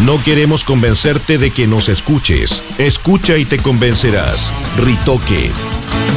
No queremos convencerte de que nos escuches. Escucha y te convencerás. Ritoque.